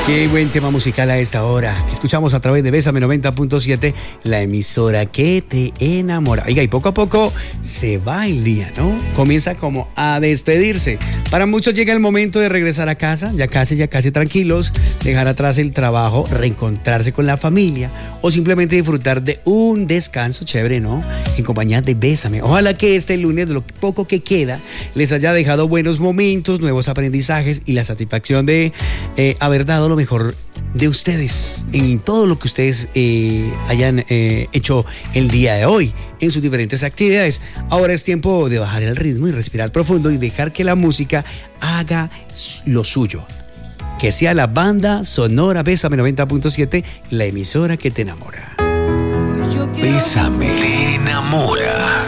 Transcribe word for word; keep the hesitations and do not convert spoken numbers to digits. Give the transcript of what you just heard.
Qué buen tema musical a esta hora. Escuchamos a través de Bésame noventa punto siete, la emisora que te enamora. Oiga, y poco a poco se va el día, ¿no? Comienza como a despedirse. Para muchos llega el momento de regresar a casa, ya casi, ya casi tranquilos, dejar atrás el trabajo, reencontrarse con la familia o simplemente disfrutar de un descanso chévere, ¿no? En compañía de Bésame. Ojalá que este lunes, de lo poco que queda, les haya dejado buenos momentos, nuevos aprendizajes y la satisfacción de eh, haber dado lo mejor de ustedes en todo lo que ustedes eh, hayan eh, hecho el día de hoy en sus diferentes actividades. Ahora es tiempo de bajar el ritmo y respirar profundo y dejar que la música haga lo suyo. Que sea la banda sonora Bésame noventa punto siete, la emisora que te enamora. Bésame, te enamora.